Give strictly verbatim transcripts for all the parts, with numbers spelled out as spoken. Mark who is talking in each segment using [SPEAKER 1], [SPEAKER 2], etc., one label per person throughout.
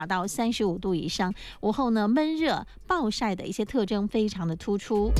[SPEAKER 1] 达到三十五度以上，午后呢闷热暴晒的一些特征非常的突出。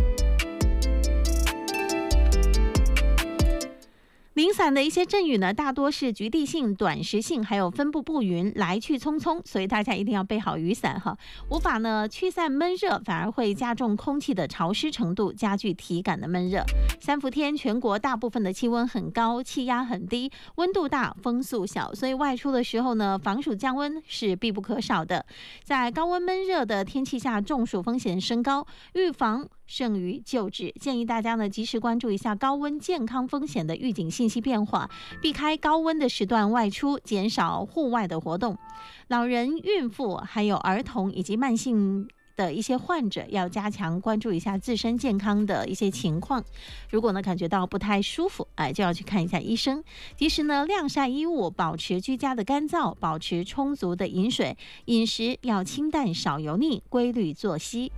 [SPEAKER 1] 零散的一些阵雨呢，大多是局地性、短时性，还有分布不匀，来去匆匆，所以大家一定要备好雨伞哈。无法呢驱散闷热，反而会加重空气的潮湿程度，加剧体感的闷热。三伏天全国大部分的气温很高，气压很低，温度大，风速小，所以外出的时候呢，防暑降温是必不可少的。在高温闷热的天气下，中暑风险升高，预防胜于救治，建议大家呢及时关注一下高温健康风险的预警信息变化，避开高温的时段外出，减少户外的活动。老人、孕妇还有儿童以及慢性的一些患者要加强关注一下自身健康的一些情况。如果呢感觉到不太舒服，哎，就要去看一下医生。及时呢晾晒衣物，保持居家的干燥，保持充足的饮水，饮食要清淡少油腻，规律作息。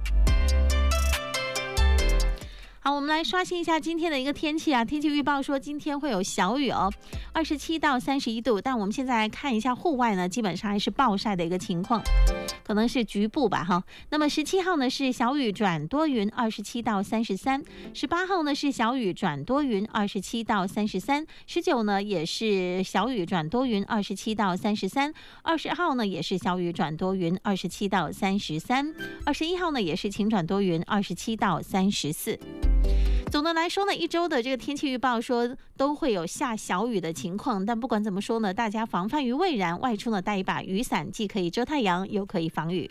[SPEAKER 1] 好，我们来刷新一下今天的一个天气啊。天气预报说今天会有小雨哦，二十七到三十一度。但我们现在来看一下户外呢，基本上还是暴晒的一个情况，可能是局部吧哈。那么十七号呢是小雨转多云，二十七到三十三；十八号呢是小雨转多云，二十七到三十三；十九呢也是小雨转多云，二十七到三十三；二十号呢也是小雨转多云，二十七到三十三；二十一号呢也是晴转多云，二十七到三十四。总的来说呢，一周的这个天气预报说都会有下小雨的情况，但不管怎么说呢，大家防范于未然，外出呢带一把雨伞，既可以遮太阳，又可以防雨。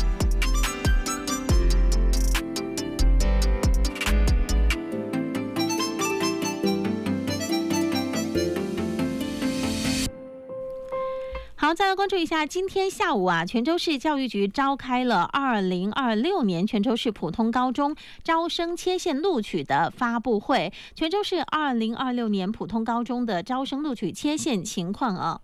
[SPEAKER 1] 好，再来关注一下，今天下午啊，泉州市教育局召开了二零二六年泉州市普通高中招生切线录取的发布会。泉州市二零二六年普通高中的招生录取切线情况啊，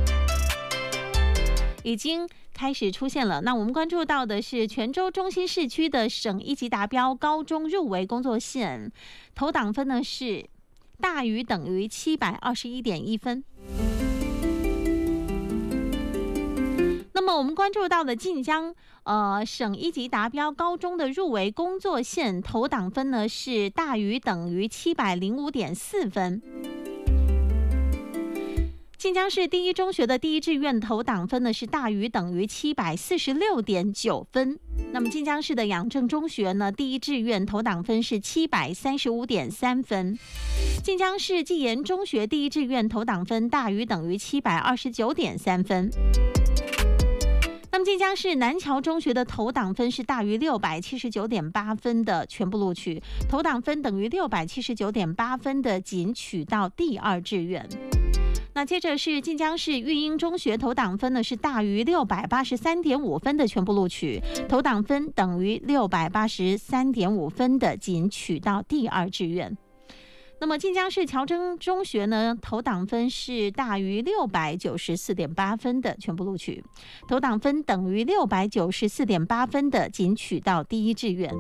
[SPEAKER 1] 已经开始出现了。那我们关注到的是泉州中心市区的省一级达标高中入围工作线，投档分呢是大于等于七百二十一点一分。那么我们关注到的晋江呃省一级达标高中的入围工作线投档分呢是大于等于七百零五点四分。晋江市第一中学的第一志愿投档分呢是大于等于七百四十六点九分。那么晋江市的养正中学呢第一志愿投档分是七百三十五点三分。晋江市技研中学第一志愿投档分大于等于七百二十九点三分。那么晋江市南桥中学的投档分是大于六百七十九点八分的全部录取，投档分等于六百七十九点八分的仅取到第二志愿。那接着是晋江市育英中学投档分呢是大于六百八十三点五分的全部录取，投档分等于六百八十三点五分的仅取到第二志愿。那么晋江市侨真中学呢投档分是大于六百九十四点八分的全部录取，投档分等于六百九十四点八分的仅取到第一志愿。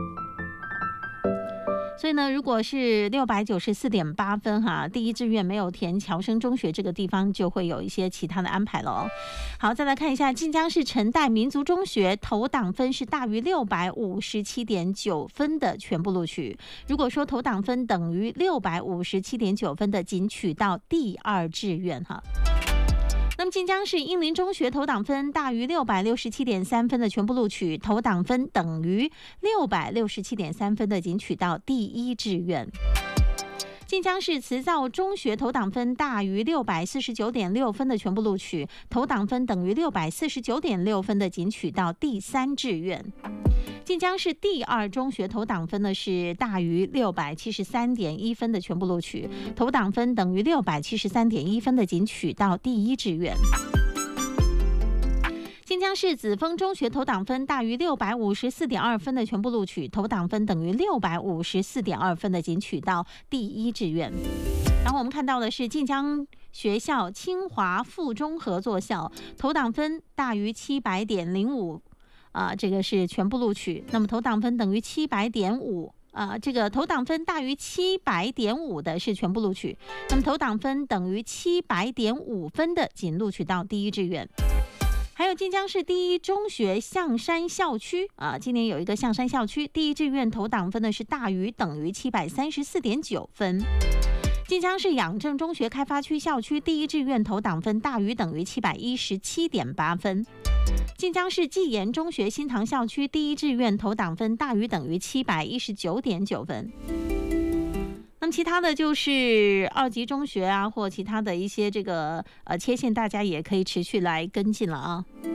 [SPEAKER 1] 所以呢，如果是六百九十四点八分哈，第一志愿没有填侨生中学这个地方，就会有一些其他的安排了哦。好，再来看一下晋江市陈代民族中学投档分是大于六百五十七点九分的全部录取。如果说投档分等于六百五十七点九分的，仅取到第二志愿哈。那么晋江市英林中学投档分大于六百六十七点三分的全部录取，投档分等于六百六十七点三分的仅取到第一志愿。晋江市慈造中学投档分大于六百四十九点六分的全部录取，投档分等于六百四十九点六分的仅取到第三志愿。晋江市第二中学投档分呢是大于六百七十三点一分的全部录取，投档分等于六百七十三点一分的仅取到第一志愿。晋江市紫峰中学投档分大于六百五十四点二分的全部录取，投档分等于六百五十四点二分的仅取到第一志愿。然后我们看到的是晋江学校清华附中合作校投档分大于七百点零五。啊，这个是全部录取，那么投档分等于七百点五啊，这个投档分大于七百点五的是全部录取，那么投档分等于七百点五分的仅录取到第一志愿。 还有晋江市第一中学象山校区啊，今年有一个象山校区第一志愿投档分的是大于等于七百三十四点九分。晋江市养正中学开发区校区第一志愿投档分大于等于七百一十七点八分。晋江市纪言中学新塘校区第一志愿投档分大于等于七百一十九点九分。那么其他的就是二级中学啊，或其他的一些这个呃切线，大家也可以持续来跟进了啊。